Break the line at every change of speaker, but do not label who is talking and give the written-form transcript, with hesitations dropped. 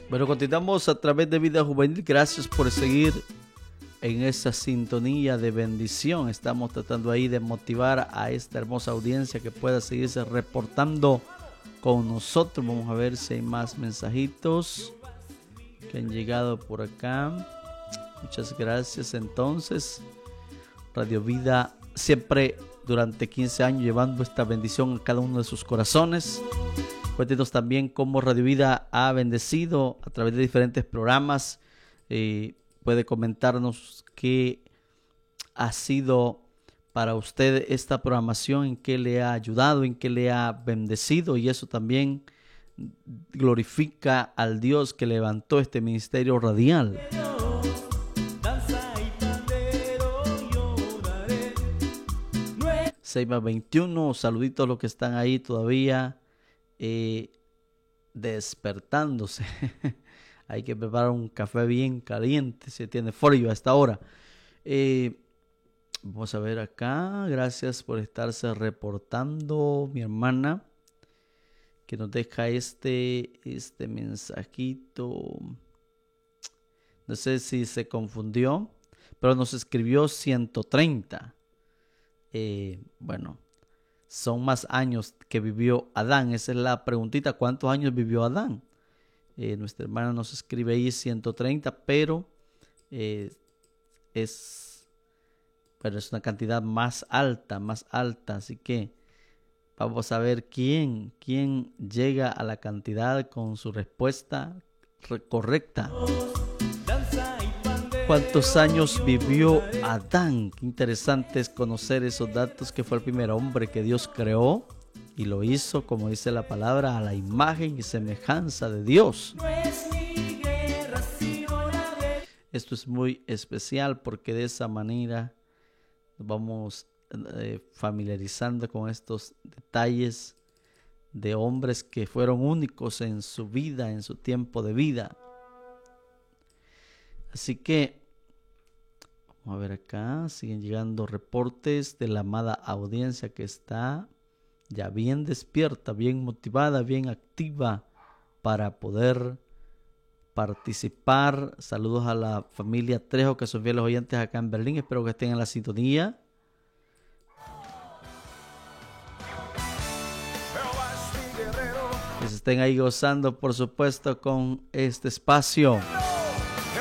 Bueno, continuamos a través de Vida Juvenil. Gracias por seguir en esa sintonía de bendición. Estamos tratando ahí de motivar a esta hermosa audiencia que pueda seguirse reportando con nosotros. Vamos a ver si hay más mensajitos que han llegado por acá. Muchas gracias. Entonces, Radio Vida siempre durante 15 años llevando esta bendición a cada uno de sus corazones. Cuéntenos también cómo Radio Vida ha bendecido a través de diferentes programas. Puede comentarnos qué ha sido para usted esta programación, en qué le ha ayudado, en qué le ha bendecido, y eso también glorifica al Dios que levantó este ministerio radial. 6+21, saluditos a los que están ahí todavía despertándose. Hay que preparar un café bien caliente, se tiene frío a esta hora. Vamos a ver acá. Gracias por estarse reportando, mi hermana, que nos deja este mensajito. No sé si se confundió, pero nos escribió 130. Bueno, son más años que vivió Adán. Esa es la preguntita. ¿Cuántos años vivió Adán? Nuestra hermana nos escribe ahí 130, pero es una cantidad más alta. Así que vamos a ver quién llega a la cantidad con su respuesta correcta. ¿Cuántos años vivió Adán? Qué interesante es conocer esos datos, que fue el primer hombre que Dios creó y lo hizo, como dice la palabra, a la imagen y semejanza de Dios. Esto es muy especial porque de esa manera nos vamos familiarizando con estos detalles de hombres que fueron únicos en su vida, en su tiempo de vida. Así que vamos a ver acá, siguen llegando reportes de la amada audiencia que está ya bien despierta, bien motivada, bien activa para poder participar. Saludos a la familia Trejo, que son fieles oyentes acá en Berlín. Espero que estén en la sintonía. Que se estén ahí gozando, por supuesto, con este espacio.